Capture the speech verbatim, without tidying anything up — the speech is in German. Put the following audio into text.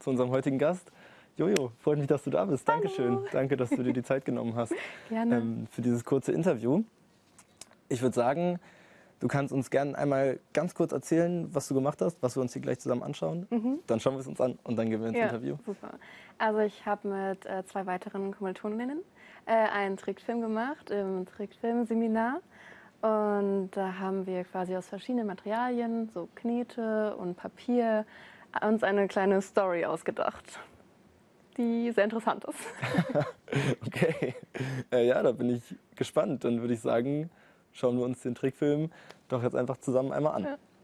zu unserem heutigen Gast. Jojo, freut mich, dass du da bist. Dankeschön. Danke, dass du dir die Zeit genommen hast Gerne. ähm, für dieses kurze Interview. Ich würde sagen, du kannst uns gerne einmal ganz kurz erzählen, was du gemacht hast, was wir uns hier gleich zusammen anschauen. Mhm. Dann schauen wir es uns an und dann gehen wir ins ja, Interview. Super. Also ich habe mit äh, zwei weiteren Kommilitoninnen äh, einen Trickfilm gemacht im Trickfilmseminar. Und da haben wir quasi aus verschiedenen Materialien, so Knete und Papier, uns eine kleine Story ausgedacht, die sehr interessant ist. Okay, äh, ja, da bin ich gespannt. Dann würde ich sagen, schauen wir uns den Trickfilm doch jetzt einfach zusammen einmal an. Ja.